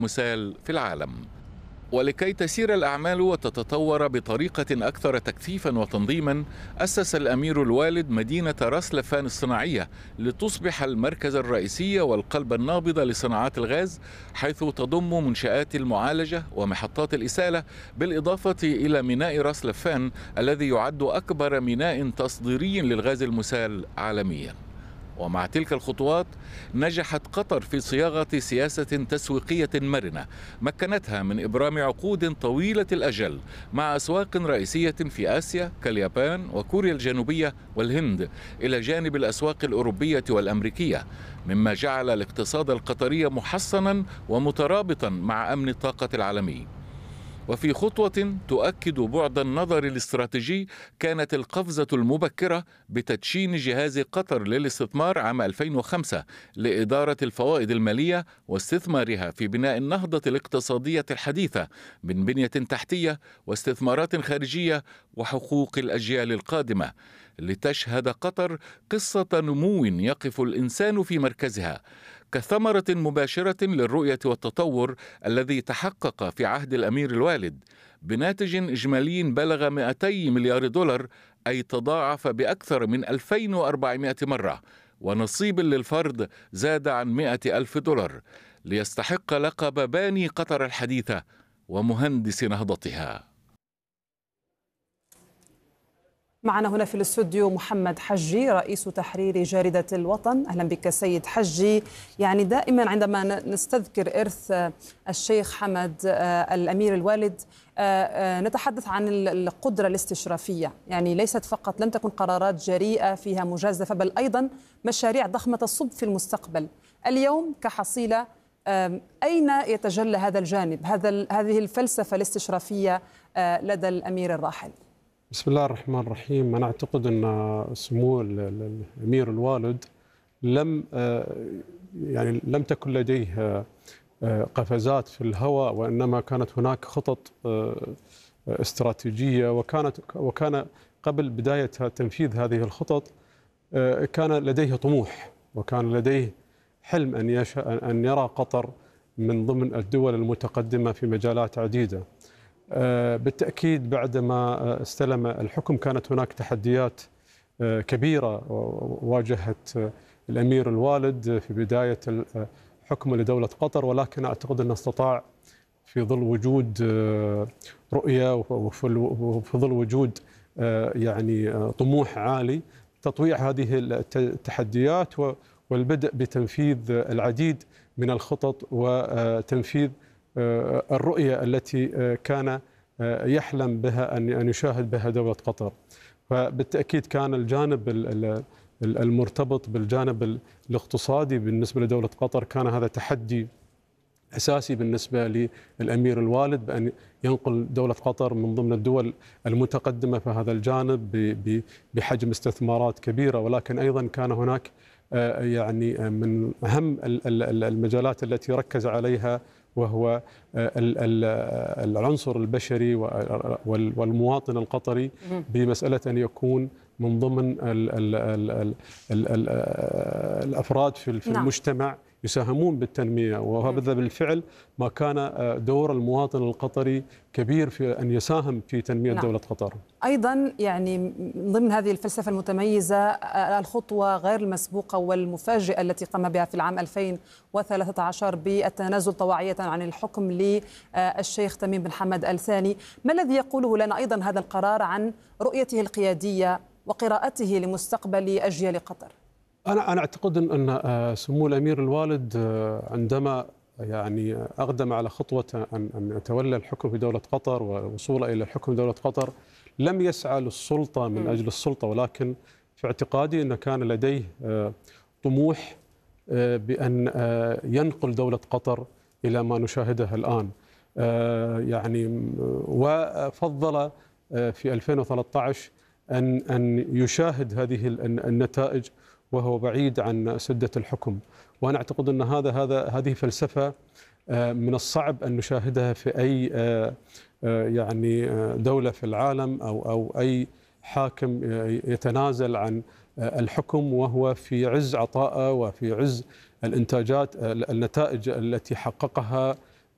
مسال في العالم. ولكي تسير الأعمال وتتطور بطريقة أكثر تكثيفا وتنظيما، أسس الأمير الوالد مدينة راس لفان الصناعية لتصبح المركز الرئيسي والقلب النابض لصناعات الغاز، حيث تضم منشآت المعالجة ومحطات الإسالة، بالإضافة إلى ميناء راس لفان الذي يعد أكبر ميناء تصديري للغاز المسال عالميا. ومع تلك الخطوات نجحت قطر في صياغة سياسة تسويقية مرنة مكنتها من إبرام عقود طويلة الأجل مع أسواق رئيسية في آسيا كاليابان وكوريا الجنوبية والهند، إلى جانب الأسواق الأوروبية والأمريكية، مما جعل الاقتصاد القطري محصنا ومترابطا مع أمن الطاقة العالمي. وفي خطوة تؤكد بعد النظر الاستراتيجي، كانت القفزة المبكرة بتدشين جهاز قطر للاستثمار عام 2005 لإدارة الفوائد المالية واستثمارها في بناء النهضة الاقتصادية الحديثة من بنية تحتية واستثمارات خارجية وحقوق الأجيال القادمة، لتشهد قطر قصة نمو يقف الإنسان في مركزها، كثمرة مباشرة للرؤية والتطور الذي تحقق في عهد الأمير الوالد، بناتج إجمالي بلغ 200 مليار دولار، أي تضاعف بأكثر من 2400 مرة، ونصيب للفرد زاد عن 100,000 دولار، ليستحق لقب باني قطر الحديثة ومهندس نهضتها. معنا هنا في الاستوديو محمد حجي رئيس تحرير جريدة الوطن. أهلا بك سيد حجي. يعني دائما عندما نستذكر إرث الشيخ حمد الأمير الوالد نتحدث عن القدرة الاستشرافية، يعني ليست فقط لم تكن قرارات جريئة فيها مجازفة، بل أيضا مشاريع ضخمة تصب في المستقبل. اليوم كحصيلة أين يتجلى هذا الجانب، هذه الفلسفة الاستشرافية لدى الأمير الراحل؟ بسم الله الرحمن الرحيم. أنا أعتقد أن سمو الأمير الوالد لم تكن لديه قفزات في الهواء، وإنما كانت هناك خطط استراتيجية، وكان قبل بداية تنفيذ هذه الخطط كان لديه طموح، وكان لديه حلم أن يرى قطر من ضمن الدول المتقدمة في مجالات عديدة. بالتأكيد بعدما استلم الحكم كانت هناك تحديات كبيرة واجهت الأمير الوالد في بداية حكمه لدولة قطر، ولكن أعتقد أنه استطاع في ظل وجود رؤية وفي ظل وجود طموح عالي تطويع هذه التحديات والبدء بتنفيذ العديد من الخطط وتنفيذ الرؤية التي كان يحلم بها أن يشاهد بها دولة قطر. فبالتأكيد كان الجانب المرتبط بالجانب الاقتصادي بالنسبة لدولة قطر كان هذا تحدي أساسي بالنسبة للأمير الوالد، بأن ينقل دولة قطر من ضمن الدول المتقدمة في هذا الجانب بحجم استثمارات كبيرة. ولكن أيضا كان هناك من أهم المجالات التي ركز عليها وهو العنصر البشري والمواطن القطري، بمسألة أن يكون من ضمن الأفراد في المجتمع يساهمون بالتنمية، وهذا بالفعل ما كان دور المواطن القطري كبير في أن يساهم في تنمية دولة قطر. أيضا ضمن هذه الفلسفة المتميزة الخطوة غير المسبوقة والمفاجئة التي قام بها في العام 2013 بالتنازل طواعية عن الحكم للشيخ تميم بن حمد آل ثاني. ما الذي يقوله لنا أيضا هذا القرار عن رؤيته القيادية وقراءته لمستقبل أجيال قطر؟ أنا أعتقد أن سمو الأمير الوالد عندما أقدم على خطوة أن يتولى الحكم في دولة قطر ووصوله إلى الحكم في دولة قطر لم يسعى للسلطة من أجل السلطة، ولكن في اعتقادي أن كان لديه طموح بأن ينقل دولة قطر إلى ما نشاهده الآن. وفضل في 2013 أن يشاهد هذه النتائج وهو بعيد عن سدة الحكم. وأنا أعتقد أن هذه فلسفة من الصعب أن نشاهدها في أي دولة في العالم أو أي حاكم يتنازل عن الحكم وهو في عز عطائه وفي عز النتائج التي حققها